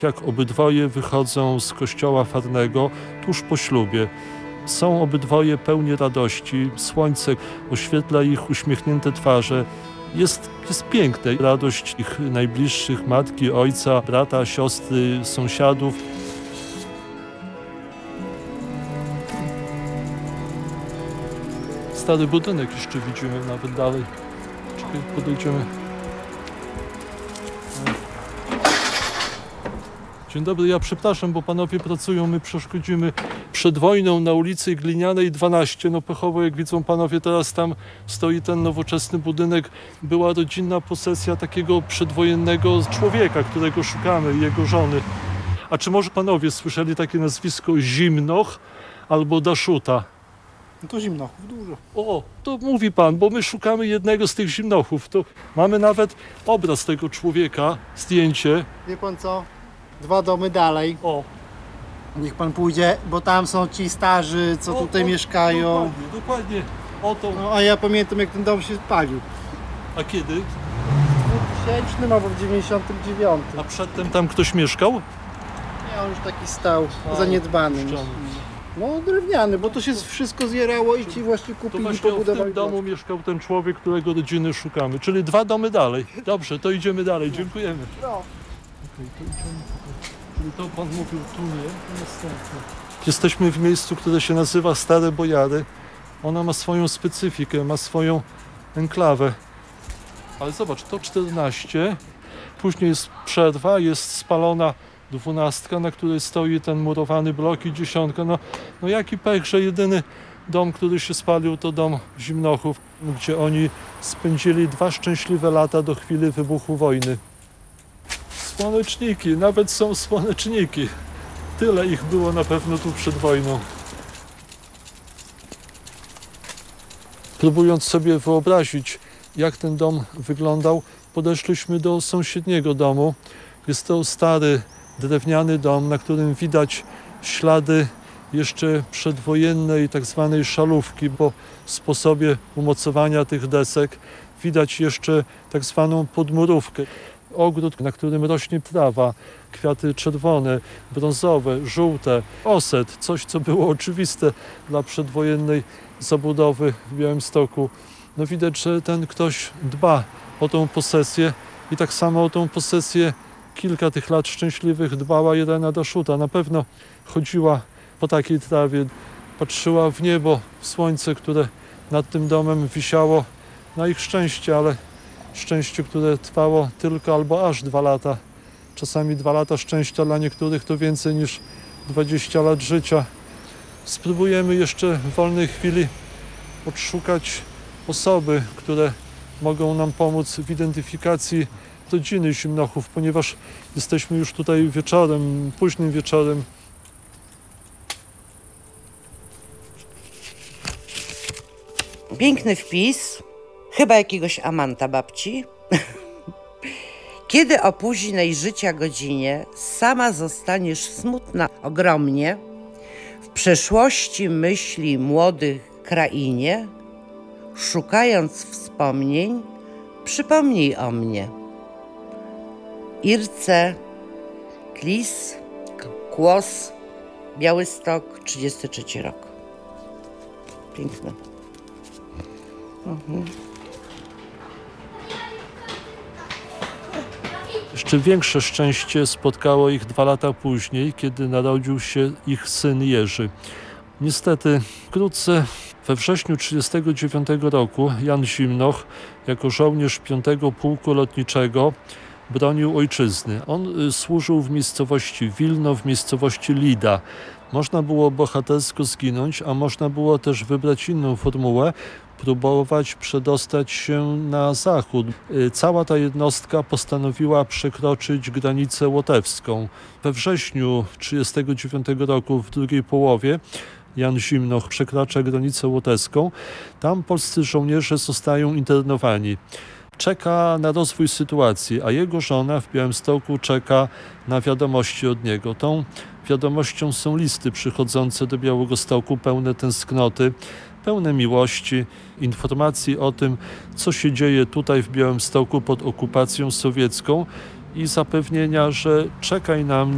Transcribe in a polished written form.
Jak obydwoje wychodzą z kościoła farnego tuż po ślubie. Są obydwoje pełni radości, słońce oświetla ich uśmiechnięte twarze. Jest piękne. Radość ich najbliższych, matki, ojca, brata, siostry, sąsiadów. Stary budynek jeszcze widzimy nawet dalej. Czekaj, podejdziemy. Dzień dobry, ja przepraszam, bo panowie pracują, my przeszkodzimy przed wojną na ulicy Glinianej 12. No pechowo, jak widzą panowie, teraz tam stoi ten nowoczesny budynek. Była rodzinna posesja takiego przedwojennego człowieka, którego szukamy, jego żony. A czy może panowie słyszeli takie nazwisko Zimnoch albo Daszuta? No to Zimnochów dużo. O, to mówi pan, bo my szukamy jednego z tych Zimnochów. To mamy nawet obraz tego człowieka, zdjęcie. Wie pan co? 2 domy dalej. O, Niech pan pójdzie, bo tam są ci starzy, co tutaj mieszkają. Dokładnie. Oto. No a ja pamiętam, jak ten dom się spalił. A kiedy? W 2000 albo w 99. A przedtem tam ktoś mieszkał? Nie, on już taki stał, A, zaniedbany. ściany. No drewniany, bo to się wszystko zjerało i ci właśnie To kupili, właśnie w pobudowali. tym domu mieszkał ten człowiek, którego rodziny szukamy. Czyli 2 domy dalej. Dobrze, to idziemy dalej. Dziękujemy. No. Okej, to idziemy tutaj. Czyli to pan mówił tu nie, to następne. Jesteśmy w miejscu, które się nazywa Stare Bojary. Ona ma swoją specyfikę, ma swoją enklawę. Ale zobacz, to 14. Później jest przerwa, jest spalona 12, na której stoi ten murowany blok i 10. No jaki pech, że jedyny dom, który się spalił, to dom Zimnochów, gdzie oni spędzili 2 szczęśliwe lata do chwili wybuchu wojny. Słoneczniki, nawet są słoneczniki. Tyle ich było na pewno tu przed wojną. Próbując sobie wyobrazić, jak ten dom wyglądał, podeszliśmy do sąsiedniego domu. Jest to stary, drewniany dom, na którym widać ślady jeszcze przedwojennej tak zwanej szalówki, po sposobie umocowania tych desek widać jeszcze tak zwaną podmurówkę. Ogród, na którym rośnie trawa, kwiaty czerwone, brązowe, żółte, oset, coś co było oczywiste dla przedwojennej zabudowy w Białymstoku. No widać, że ten ktoś dba o tą posesję i tak samo o tą posesję kilka tych lat szczęśliwych dbała Irena Daszuta. Na pewno chodziła po takiej trawie, patrzyła w niebo, w słońce, które nad tym domem wisiało, na ich szczęście, ale szczęście, które trwało tylko albo aż 2 lata. Czasami 2 lata szczęścia dla niektórych to więcej niż 20 lat życia. Spróbujemy jeszcze w wolnej chwili odszukać osoby, które mogą nam pomóc w identyfikacji rodziny Zimnochów, ponieważ jesteśmy już tutaj wieczorem, późnym wieczorem. Piękny wpis, chyba jakiegoś amanta babci. Kiedy o późnej życia godzinie sama zostaniesz smutna ogromnie, w przeszłości myśli młodych krainie, szukając wspomnień, przypomnij o mnie. Irce Klis, Kłos, Białystok, 33 rok. Piękne. Jeszcze większe szczęście spotkało ich 2 lata później, kiedy narodził się ich syn Jerzy. Niestety wkrótce we wrześniu 1939 roku Jan Zimnoch jako żołnierz 5 Pułku Lotniczego bronił ojczyzny. On służył w miejscowości Wilno, w miejscowości Lida. Można było bohatersko zginąć, a można było też wybrać inną formułę, próbować przedostać się na zachód. Cała ta jednostka postanowiła przekroczyć granicę łotewską. We wrześniu 1939 roku, w drugiej połowie, Jan Zimnoch przekracza granicę łotewską. Tam polscy żołnierze zostają internowani. Czeka na rozwój sytuacji, a jego żona w Białymstoku czeka na wiadomości od niego. Tą wiadomością są listy przychodzące do Białegostoku, pełne tęsknoty, pełne miłości, informacji o tym, co się dzieje tutaj w Białymstoku pod okupacją sowiecką i zapewnienia, że czekaj na mnie.